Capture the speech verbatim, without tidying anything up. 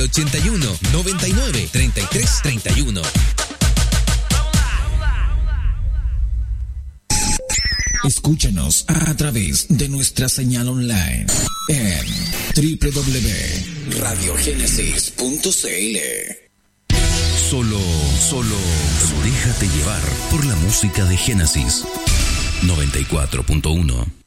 ochenta y uno, noventa y nueve, treinta y tres, treinta y uno. Escúchanos a través de nuestra señal online en doble u doble u doble u punto radio génesis punto c l. Solo, solo, déjate llevar por la música de Génesis noventa y cuatro punto uno.